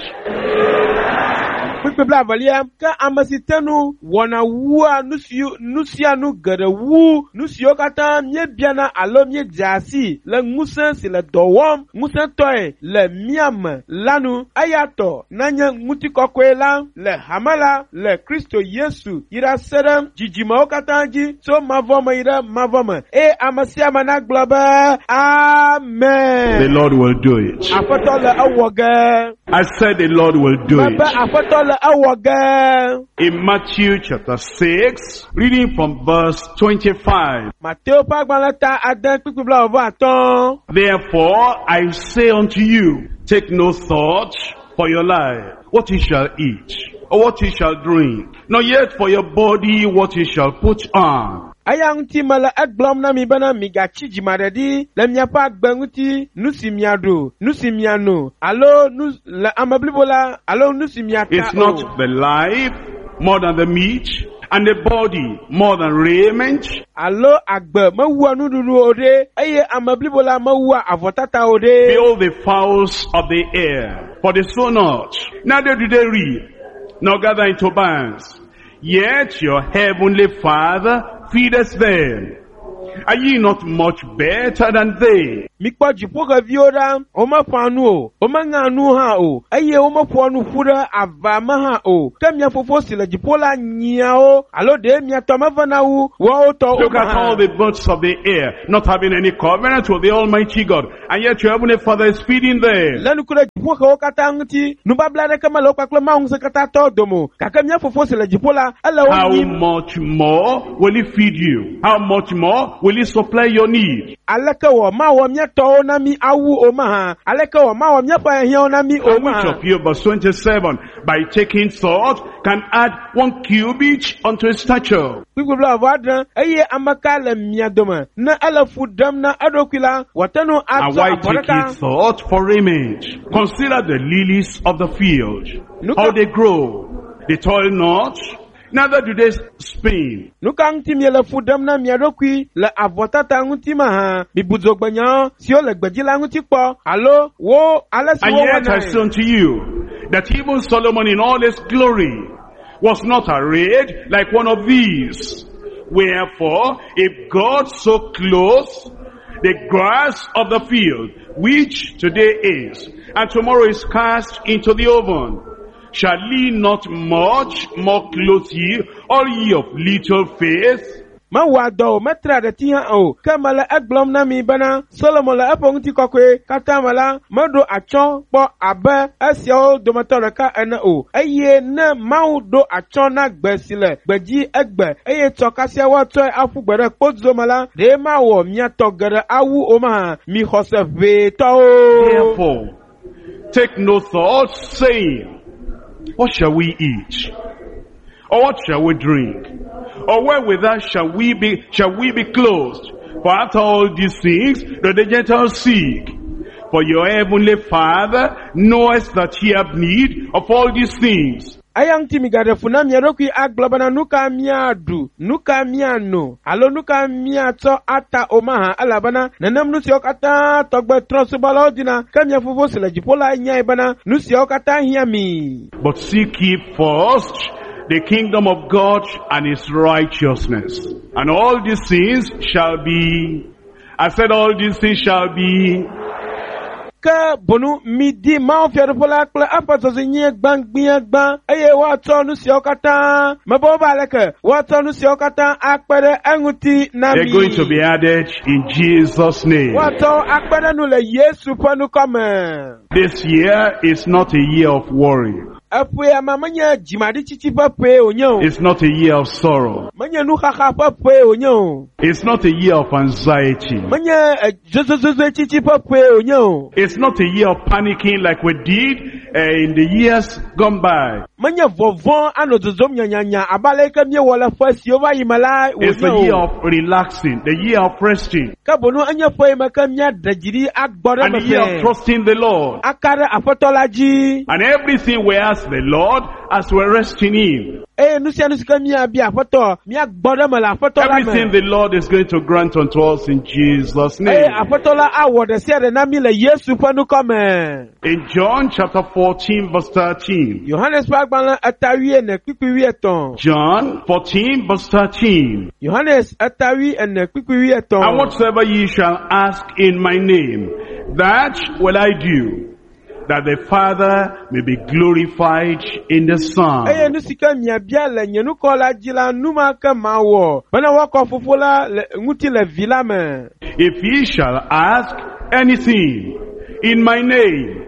Kpikpi bla vele ka amasitenu wana wua nusiu nusianu gede wu nusio kata mie biana alo mie jasi le ngusen si le dowom ngusen toy le miam lanu ayato nanya nguti kokwe la le hamala le Kristo Yesu ira serem jijima okata ji so mavoma ira mavoma e amasia mana globa the amen Lord will do it. apoto le awoge I said the Lord will do Mebe it. aƒetɔ le ewɔ ge. In Matthew chapter six, reading from verse twenty-five. Mateo ƒe agbalẽ ta ade kpikpi blaeve atɔ̃. Therefore I say unto you, take no thought for your life, what you shall eat, or what you shall drink, nor yet for your body what you shall put on. Eya ŋuti mele egblɔm na mi bena migatsi dzimaɖeɖi le miaƒe agbe ŋuti, nu si miaɖu, nu si miano, alo nu le ame blibo la, alo nu si miata It's o. not the life more than the meat, and the body more than raiment. Alo agbe mewua nuɖuɖu o ɖe, eye ame blibo la mewua avɔtata o ɖe. Behold the fowls of the air, for they sow not, neither do they reap, nor gather into barns, yet your heavenly Father feedeth them. Are ye not much better than they? Mikpɔ dziƒoxeviwo ɖa, womeƒã nu o, womeŋa nu hã o, eye womeƒoa nu ƒu ɖe ava me hã o. Ke mia fofo si le dziƒo la nyiawo, alo ɖe mia tɔ meve na wu, woawo tɔ Look at all hã. the birds of the air, not having any covenant with the Almighty God, and yet your heavenly Father is feeding them. Le nuku ɖe dziƒoxewo katã ŋuti, nubabla aɖeke mele wo kpakple Mawu ŋusẽ katã tɔ dome o, gake mia fofo si le dziƒo la, ele wo How nyim. much more will He feed you? How much more will He supply your need? Aleke wɔ mawɔ miatɔwo na mi awu o mahã, aleke wɔ mawɔ miaƒe hiãwo na mi o And which mahã. of you, verse twenty-seven, by taking thought, can add one cubit unto his stature? Kpikpi blaeve adre, eye ame ka le mia dome, ne ele fu ɖem na eɖokui la, wòate nu And atsɔ why avɔ take ye ɖeka. thought for raiment? Consider the lilies of the field, Look how at- they grow. They toil not, neither do they spin. Nu ka ŋuti miele fu ɖem na mia ɖokui le avɔtata ŋuti mahã? Mibudzogbenyawo siwo le gbedzi la ŋuti kpɔ, alo wo ale si And wo yet I say wɔnae. unto you, that even Solomon in all his glory was not arrayed like one of these. Wherefore, if God so clothes the grass of the field, which today is, and tomorrow is cast into the oven, shall He not much more clothe ye, all ye of little faith? Mewɔa dɔ o, metra ɖeti hã o, ke mele egblɔm na mi bena Solomo le eƒe ŋutikɔkɔe katã me la, meɖo atsyɔ̃ kpɔ abe esiawo dometɔ ɖeka ene o, eye ne Mawu ɖo atsyɔ̃ na gbe si le gbedzi egbe, eye tsɔ kasia woatsɔe aƒu gbe ɖe kpodzo me la, ɖe mawɔ miatɔ geɖe awu o mahã, mi xɔse ʋɛtɔwo. Therefore, take no thought, saying, what shall we eat? Or what shall we drink? Or wherewith shall we be shall we be clothed? For after all these things do the Gentiles seek. For your heavenly Father knoweth that ye have need of all these things. Eya ŋuti migaɖe fu na mia ɖokui agblɔ bena nu ka miaɖu, nu ka miano, alo nu ka miatsɔ ata o mahã, elabena nenem nu siawo katã tɔgbe trɔ̃subɔlawo dina, ke mia fofo si le dziƒo la nyae bena nu siawo katã hiã mi. But seek ye first the kingdom of God and his righteousness. And all these things shall be, I said all these things shall be. Ke bonu mi di Mawu fiaɖuƒe la kple eƒe zɔzɔenyi gbãgbiãgbã, eye woatsɔ nu siawo katã, mebe wobe aleke, woatsɔ nu siawo katã akpe ɖe eŋuti na mi. They're going to be added in Jesus' name. Woatsɔ akpe ɖe nu le Yesu ƒe nukɔme. This year is not a year of worry. Eƒe ama menye dzimaɖitsitsi ƒe ƒe wònye o. It's not a year of sorrow. Menye nuxaxa ƒe ƒe wònye o. It's not a year of anxiety. Menye eh, zozozozoetsitsi ƒe ƒe wònye o. It's not a year of panicking like we did uh, in the years gone by. Menye vɔvɔ̃ anɔ zozom nyanyanya abe ale ke miewɔ le ƒe siwo va yi me la It's the year wònye o. of relaxing, the year of resting, Ke bonu enye ƒe yi me ke miaɖe dzi ɖi agbɔ ɖe and the year of me trusting the Lord. aka ɖe aƒetɔ la dzi. And everything we ask the Lord as we're resting in. Eye nu sia nu si ke miabia aƒetɔ, miagbɔ ɖe me le aƒetɔ la Everything me. the Lord is going to grant unto us in Jesus' Eye name. aƒetɔ la awɔ ɖe sia ɖe na mi le Yesu ƒe nukɔme. In John chapter fourteen verse thirteen. Yohanes ƒe agbalẽ etawi ene kpikpi wi etɔ̃. John fourteen verse thirteen. Yohanes etawi ene kpikpi wi And etɔ̃. whatsoever ye shall ask in my name, that will I do, that the Father may be glorified in the Son. Eye nu si ke miabia le nye nukɔ la dzi la, nu ma ke mawɔ, bena woakɔ fofo la le ŋuti le vi la me. If ye shall ask anything in my name,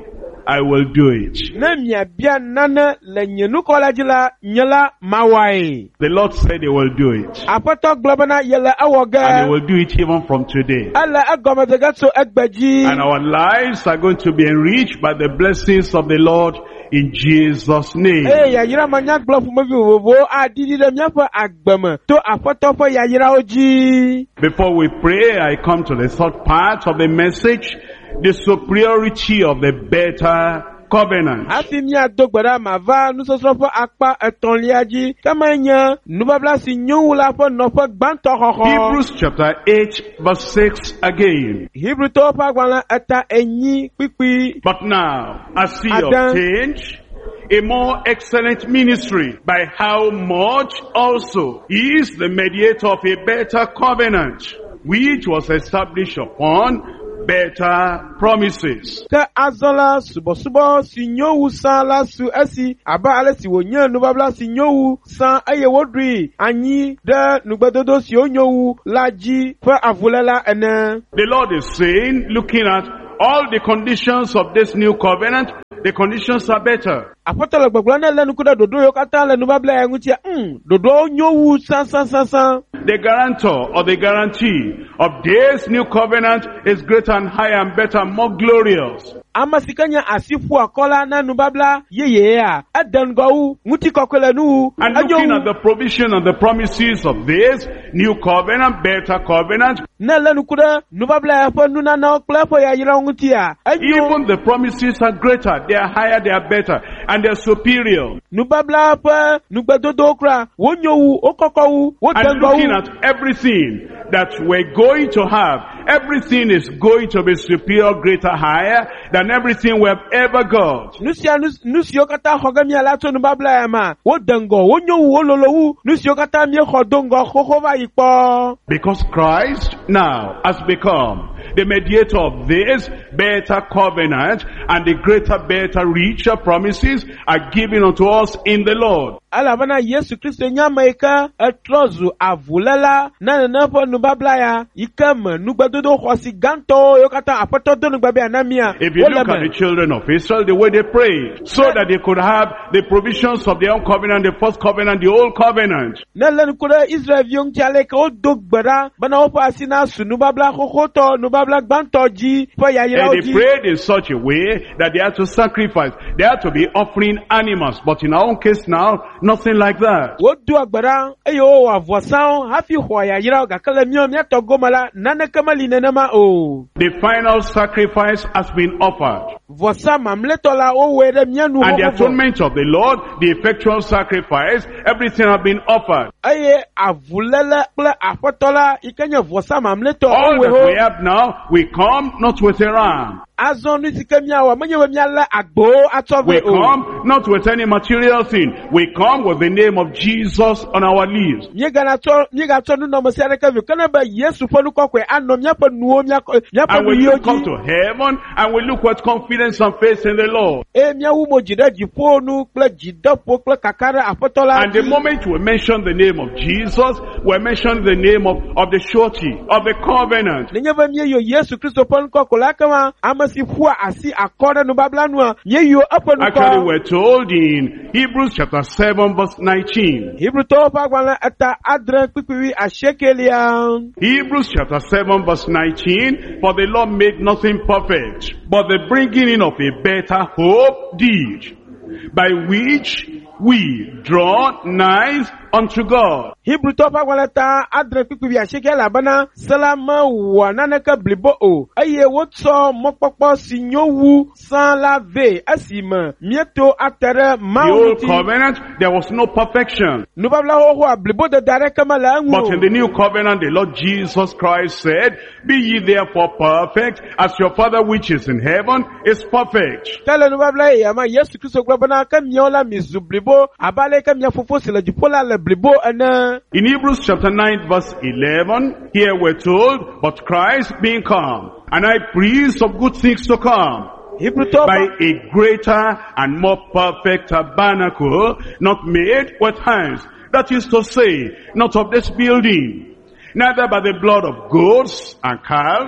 I will do it. Na mia bia nana le nyenu kolajila nyela mawai. The Lord said he will do it. Apoto globana yele awoga. And he will do it even from today. Ala agomedegatso egbeji. And our lives are going to be enriched by the blessings of the Lord in Jesus' name. Eh ya yira manya glofu mavi wowo adidi de miafa agbeme to apoto fo ya yira oji. Before we pray, I come to the third part of the message, the superiority of the better covenant. Afi mi adogbara mava nusosofo akpa etonliaji kamanya nubabla si nyula fo nofo gbanto hoho. Hebrews chapter eight verse six again. Hebrew to pa gwana eta enyi pipi. But now, as he Adam. obtained a more excellent ministry, by how much also he is the mediator of a better covenant, which was established upon better promises. Ka azola subo subo si nyowu san la su esi aba ale si wonye nubabla si nyowu san aye wodri anyi de nugbedodo si onyowu laji fa avulela ene. The Lord is saying, looking at all the conditions of this new covenant, the conditions are better. Apotolo gbogbo na lenu kuda dodo yo kata lenu babla ya ngutia mm dodo nyowu san san san san. The guarantor or the guarantee of this new covenant is greater and higher and better and more glorious. Ama sikanya asifu akola na nubabla yeye ya adengo nguti kokwele nu. And looking at the provision and the promises of this new covenant, better covenant, na lenu kuda nubabla ya fo nuna na oklepo ya yira ngutia. even the promises are greater, they are higher, they are better, and they are superior. Nubabla pa nugbedodo kra wonyowu okokowu And looking wodengo. at everything that we're going to have, everything is going to be superior, greater, higher than everything we have ever got. Nusia nusio kata hogami alato nubabla ya ma wodengo wonyowu ololowu nusio kata mi hodongo hohova ipo. Because Christ now has become the mediator of this better covenant, and the greater, better, richer promises are given unto us in the Lord. Alabana Yesu Kristo nyama ika etrozu avulela na nenepo nubabla ya ikam nugbedodo hosi ganto yokata apoto do nugbabe anamia. If you look at the children of Israel, the way they prayed, so that they could have the provisions of their own covenant, the first covenant, the old covenant. Na len kure Israel yung chale ka odogbara bana opa asina su nubabla hohoto nubabla gbanto ji po ya yira And they oji. prayed in such a way that they had to sacrifice. They had to be offering animals. But in our own case now, nothing like that. Wodu agbara eyo wa vosan hafi ho ya yira ga kala mi o mi to gomala nana kamali nenema o. The final sacrifice has been offered. Vosan mamleto la o were mianu And the ho. atonement of the Lord, the effectual sacrifice, everything has been offered. Aye avulele ple apotola ikenya vosan mamleto All o we that we ho. have now, we come not with a ram. Azon ni tikemia wa menye we miala agbo We atove o. come not with any material thing. We come with the name of Jesus on our lips. Nyega na to nyega to nu no mo sere ka vi kana ba Yesu fo nu kokwe anom nya pa nuo nya nya pa And we nu look up yoji. to heaven and we look with confidence and faith in the Lord. E mia wu mo jida jipo nu kle jidapo kle kakara apotola. And the moment we mention the name of Jesus, we mention the name of, of the surety, of the covenant. Nenye ba mie yo Yesu Kristo pon ko kola kama amasi fua asi akora nu babla nu mie yo apa nu Actually, ko. we're told in Hebrews chapter seven verse nineteen. Hebrew to pa gwana ata adre pipiwi ashekelia. Hebrews chapter seven verse nineteen, for the Lord made nothing perfect, but the bringing in of a better hope did, by which we draw nigh unto God. Hebrew to pa gwana ta adre pipiwi ashekelia bana salama wanana ka blibo o. Aye wotso mokpokpo sinyowu san la ve asima mieto atere The old mauti. covenant, there was no perfection. Nu babla ho ho blibo de dare kama la ngu. But in the new covenant, the Lord Jesus Christ said, be ye therefore perfect, as your Father which is in heaven is perfect. Kala nu babla ya ma Yesu Kristo gba bana ka miola mizu blibo abale ka mia fofo sila jipola le blibo ana. In Hebrews chapter nine verse eleven, here we're told, but Christ being come, an high priest of good things to come, Hebrew to by a greater and more perfect tabernacle, not made with hands, that is to say, not of this building, neither by the blood of goats and calves,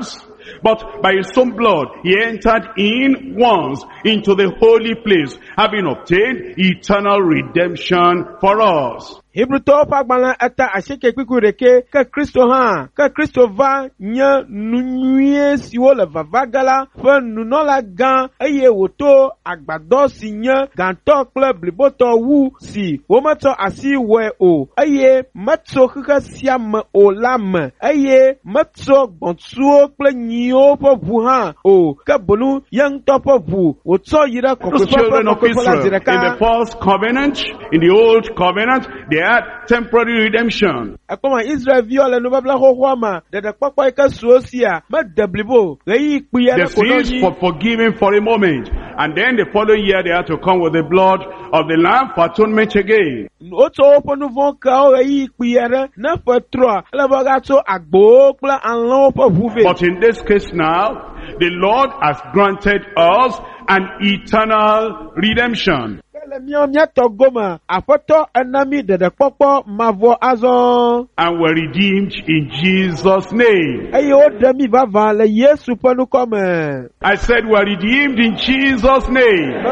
But by his own blood, he entered in once into the holy place, having obtained eternal redemption for us. Hebrew to fagbala eta asheke kwikureke ka Kristo ha ka Kristo va nya nunye siwo le vavagala fe nunola gan eye woto agbado si nya ganto kle bliboto wu si wo mato asi we o eye matso kaka siam o lam eye matso gbontuo kle nyo po bu ha o ka bonu yang to po bu wo to yira ko Those children of Israel in the first covenant, in the old covenant, they had temporary redemption. Akoma Israel viola no babla ho homa de de papa ka suosia ma dablibo reyi kuya The sins for forgiven for a moment, and then the following year they had to come with the blood of the lamb for atonement again. Oto opo no von ka o reyi kuya na fatro la bagato agbo kla anlo po vuve. But in this case now, the Lord has granted us an eternal redemption. And we're redeemed in Jesus' name. I said we're redeemed in Jesus' name.